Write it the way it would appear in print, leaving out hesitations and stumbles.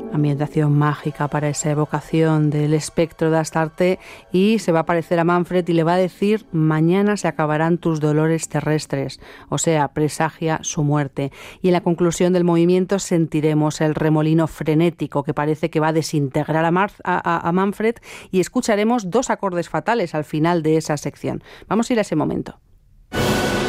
Ambientación mágica para esa evocación del espectro de Astarte, y se va a aparecer a Manfred y le va a decir: mañana se acabarán tus dolores terrestres, o sea, presagia su muerte. Y en la conclusión del movimiento sentiremos el remolino frenético que parece que va a desintegrar a Manfred, y escucharemos 2 acordes fatales al final de esa sección. Vamos a ir a ese momento.